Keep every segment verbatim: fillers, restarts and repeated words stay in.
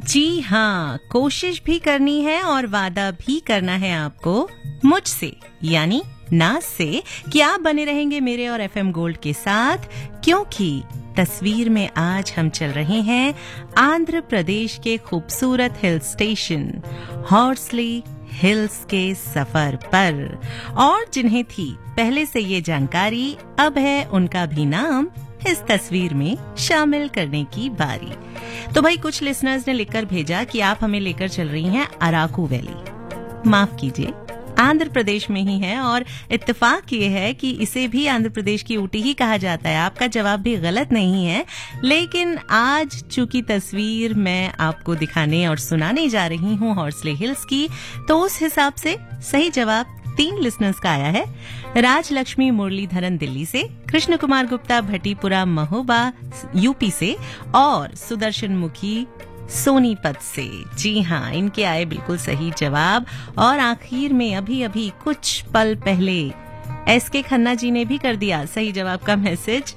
जी हाँ, कोशिश भी करनी है और वादा भी करना है आपको मुझसे, यानी नाज से, कि आप बने रहेंगे मेरे और एफएम गोल्ड के साथ, क्योंकि तस्वीर में आज हम चल रहे हैं आंध्र प्रदेश के खूबसूरत हिल स्टेशन हॉर्सली हिल्स के सफर पर। और जिन्हें थी पहले से ये जानकारी, अब है उनका भी नाम इस तस्वीर में शामिल करने की बारी। तो भाई, कुछ लिसनर्स ने लिखकर भेजा कि आप हमें लेकर चल रही हैं अराकू वैली। माफ कीजिए, आंध्र प्रदेश में ही है और इत्तेफाक ये है कि इसे भी आंध्र प्रदेश की ऊटी ही कहा जाता है। आपका जवाब भी गलत नहीं है, लेकिन आज चूंकि तस्वीर मैं आपको दिखाने और सुनाने जा रही हूँ हॉर्सली हिल्स की, तो उस हिसाब से सही जवाब तीन लिसनर्स का आया है। राजलक्ष्मी मुरलीधरन दिल्ली से, कृष्ण कुमार गुप्ता भटीपुरा महोबा यूपी से और सुदर्शन मुखी सोनीपत से। जी हाँ, इनके आए बिल्कुल सही जवाब। और आखिर में अभी अभी कुछ पल पहले एस के खन्ना जी ने भी कर दिया सही जवाब का मैसेज,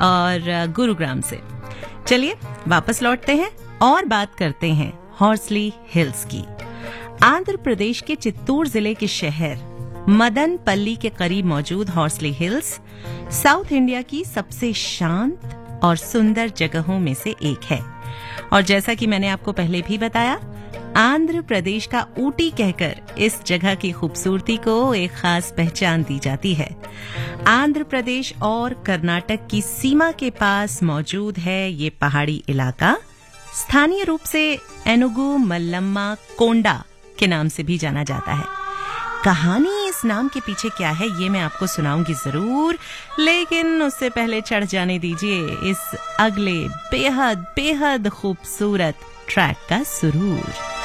और गुरुग्राम से। चलिए वापस लौटते हैं और बात करते हैं हॉर्सली हिल्स की। आंध्र प्रदेश के चित्तूर जिले के शहर मदनपल्ली के करीब मौजूद हॉर्सली हिल्स साउथ इंडिया की सबसे शांत और सुंदर जगहों में से एक है। और जैसा कि मैंने आपको पहले भी बताया, आंध्र प्रदेश का ऊटी कहकर इस जगह की खूबसूरती को एक खास पहचान दी जाती है। आंध्र प्रदेश और कर्नाटक की सीमा के पास मौजूद है ये पहाड़ी इलाका। स्थानीय रूप से एनुगु मल्लम्मा कोंडा के नाम से भी जाना जाता है। कहानी इस नाम के पीछे क्या है ये मैं आपको सुनाऊंगी जरूर, लेकिन उससे पहले चढ़ जाने दीजिए इस अगले बेहद बेहद खूबसूरत ट्रैक का सुरूर।